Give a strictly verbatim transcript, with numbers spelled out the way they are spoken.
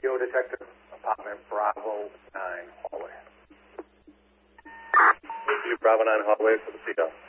radio detective, apartment Bravo nine hallway. Bravo nine hallway for the C O.